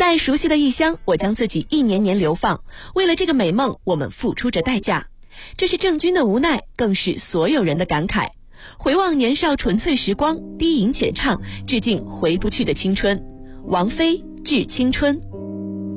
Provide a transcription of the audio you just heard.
在熟悉的异乡，我将自己一年年流放，为了这个美梦，我们付出着代价。这是郑钧的无奈，更是所有人的感慨。回望年少纯粹时光，低吟浅唱，致敬回不去的青春。王菲致青春。